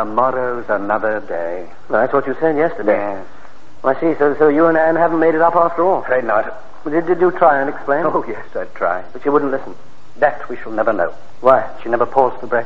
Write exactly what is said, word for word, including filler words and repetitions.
Tomorrow's another day. Well, that's what you said yesterday. Yes. I see. So, so you and Anne haven't made it up after all. Afraid not. Did, did you try and explain? Oh, yes, I tried. But you wouldn't listen. That we shall never know. Why? She never paused for breath.